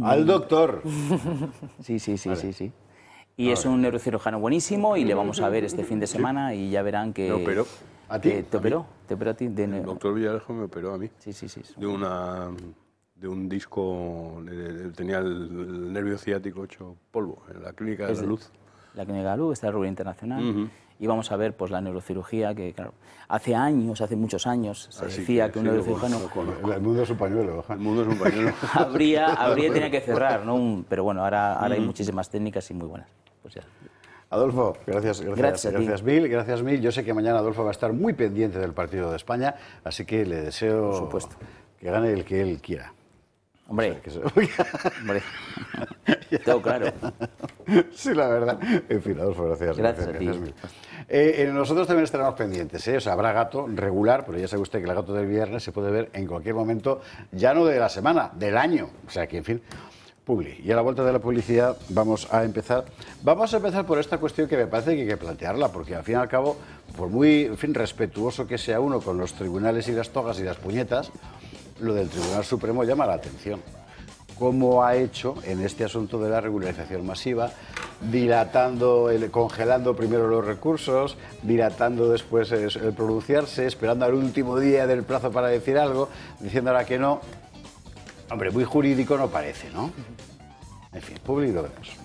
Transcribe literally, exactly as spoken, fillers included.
Al doctor. Sí, sí, sí, Vale. sí, sí. Y es un neurocirujano buenísimo y le vamos a ver este fin de semana y ya verán que... Me operó. ¿A ti? que ¿Te ¿A mí? operó? ¿Te operó a ti? De... El doctor Villarejo me operó a mí. Sí, sí, sí. De una de un disco, de- de- tenía el, el nervio ciático hecho polvo en la clínica de Es la de- Luz. La Clínica de la Luz, está el Rubio Internacional. Ujú. Y vamos a ver pues, la neurocirugía, que claro, hace años, hace muchos años, se Así decía que que un sí, lo neurocirujano conozco. El mundo es un pañuelo. El mundo es un pañuelo. habría, habría tenía que cerrar, ¿no? Un- pero bueno, ahora, ahora hay muchísimas técnicas y muy buenas. Pues ya. Adolfo, gracias, gracias, Gracias a ti. gracias mil, gracias mil. Yo sé que mañana Adolfo va a estar muy pendiente del partido de España, así que le deseo Por supuesto. que gane el que él quiera. Hombre, Que se- hombre, tengo claro. Sí, la verdad. En fin, Adolfo, gracias. Gracias a ti. mil. Eh, eh, nosotros también estaremos pendientes, ¿eh? O sea, habrá gato regular, pero ya sabe usted que el gato del viernes se puede ver en cualquier momento, ya no de la semana, del año. O sea, que en fin, Publi. Y a la vuelta de la publicidad vamos a empezar. Vamos a empezar por esta cuestión que me parece que hay que plantearla, porque al fin y al cabo, por muy en fin, respetuoso que sea uno con los tribunales y las togas y las puñetas, lo del Tribunal Supremo llama la atención. Cómo ha hecho en este asunto de la regularización masiva, dilatando, el, congelando primero los recursos, dilatando después el, el pronunciarse, esperando al último día del plazo para decir algo, diciendo ahora que no. Hombre, muy jurídico no parece, ¿no? En fin, Publi, lo vemos.